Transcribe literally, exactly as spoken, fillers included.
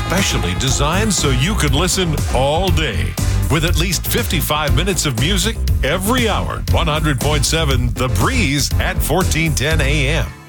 specially designed so you can listen all day. With at least fifty-five minutes of music every hour. one hundred point seven The Breeze at fourteen ten a m.